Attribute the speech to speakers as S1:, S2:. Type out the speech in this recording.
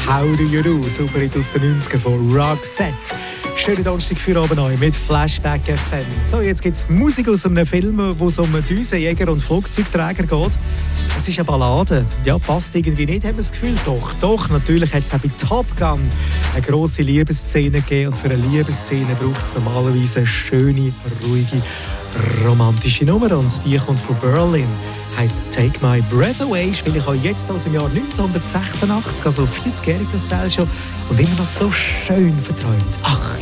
S1: How Do You Do? Super Hit aus den 90ern von Roxette. Schönen Donnerstag für oben neu mit Flashback FM. So, jetzt gibt es Musik aus einem Film, wo es um Düsenjäger und Flugzeugträger geht. Es ist eine Ballade. Ja, passt irgendwie nicht, haben wir das Gefühl. Doch, natürlich hat es auch bei Top Gun eine grosse Liebesszene gegeben. Und für eine Liebesszene braucht es normalerweise eine schöne, ruhige, romantische Nummer. Und die kommt von Berlin. Heisst Take My Breath Away, spiele ich euch jetzt aus dem Jahr 1986, also 40-jährig das Teil schon, und immer noch so schön verträumt. Ach